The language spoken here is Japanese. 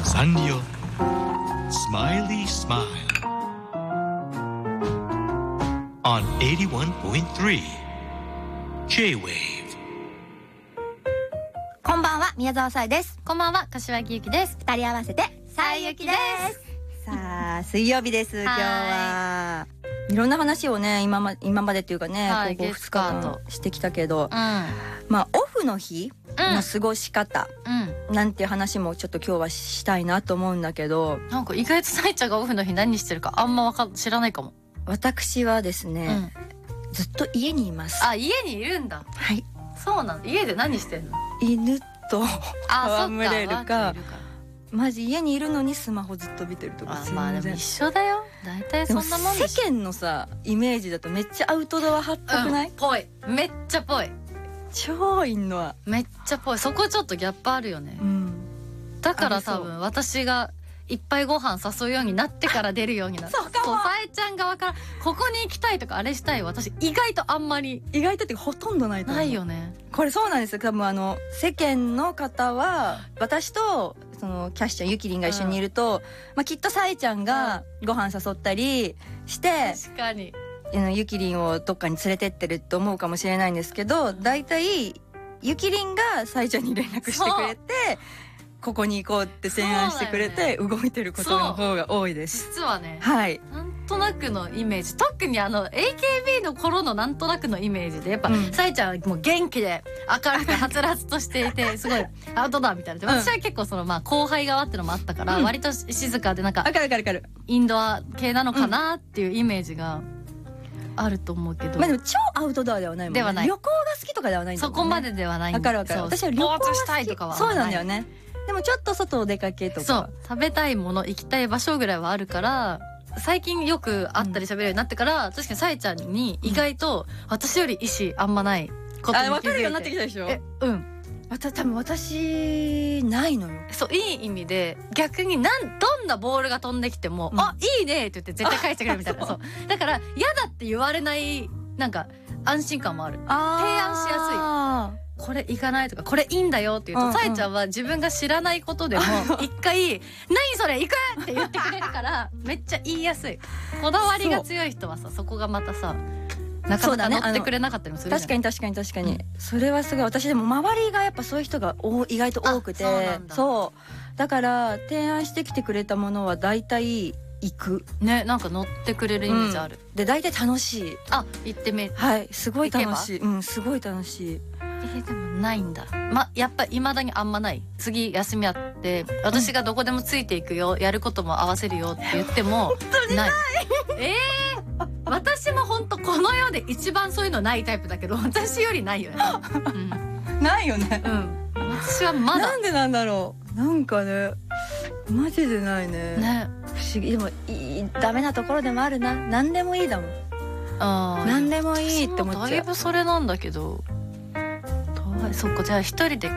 サンリオスマイリースマイル on 81.3 J-Wave。 こんばんは、宮沢さえです。 こんばんは、柏木由紀です。 二人合わせてさえゆきです。さあ、水曜日です。今日はいろんな話をね、今までっていうかね、 はい、 ここ2日間してきたけど、まあオフの日の過ごし方、なんていう話もちょっと今日はしたいなと思うんだけど、 なんか意外とさえちゃんがオフの日何してるかあんま知らないかも。 私はですね、ずっと家にいます。 あ、家にいるんだ。 はい。 そうなんだ。家で何してんの？ 犬と戯れるか、マジ家にいるのにスマホずっと見てるとか。 まあでも一緒だよ。大体そんなもんでしょ。 世間のさイメージだとめっちゃアウトドア派っぽくない？ ぽい。めっちゃぽい。 超いんのはめっちゃぽい。そこちょっとギャップあるよね。だから多分私がいっぱいご飯誘うようになってから出るようになった。そうかも。さえちゃん側からここに行きたいとかあれしたい、私意外とあんまり。 意外とってほとんどないと思う。 ないよね。 これそうなんですよ。多分世間の方は私とそのキャッシュちゃんゆきりんが一緒にいると、まあきっとさえちゃんがご飯誘ったりして、 確かにゆきりんをどっかに連れてってると思うかもしれないんですけど、だいたいゆきりんがさえちゃんに連絡してくれて、ここに行こうって提案してくれて動いてることの方が多いです。 実はね、 はい、 なんとなくのイメージ、特にAKB の頃のなんとなくのイメージでやっぱさえちゃんはもう元気で明るくはつらつとしていてすごいアウトドアみたいな。私は結構そのまあ後輩側ってのもあったから割と静かでなんかインドア系なのかなっていうイメージがあると思うけど、 まあでも超アウトドアではないもんね。 ではない。 旅行が好きとかではないんだもんね。 そこまでではないんだ。 わかるわかる。私は旅行がしたいとかはそうなんだよね。でもちょっと外お出かけとか、 そう食べたいもの行きたい場所ぐらいはあるから、最近よく会ったり喋るようになってから、確かにさえちゃんに意外と私より意思あんまないことに気づいて。 分かるようになってきたでしょ。多分私ないのよ。 そういい意味で、逆にどんなボールが飛んできても、あいいねって言って絶対返してくれるみたいな。そうだから嫌だって言われないなんか安心感もある。提案しやすい。これ行かないとかこれいいんだよって言うと、さえちゃんは自分が知らないことでも一回「何それ行く!」って言ってくれるからめっちゃ言いやすい。こだわりが強い人はさ、そこがまたさなかなか乗ってくれなかったりもするじゃない。 確かに、それはすごい。私でも周りがやっぱそういう人が意外と多くて、そうだから提案してきてくれたものは大体行くね。なんか乗ってくれるイメージある。 で大体楽しい。 行ってみる。 はい、すごい楽しい。すごい楽しい。 でもないんだ。やっぱいまだにあんまない。次休みあって私がどこでもついていくよ、やることも合わせるよって言ってもない。私も本当この世で一番そういうのないタイプだけど、私よりないよね。 ないよね。 私はまだ。 なんでなんだろう。なんかね、マジでないね。不思議。でもダメなところでもあるな。何でもいいだもん。何でもいいって思っちゃう。 だいぶそれなんだけど。そっか、じゃあ一人で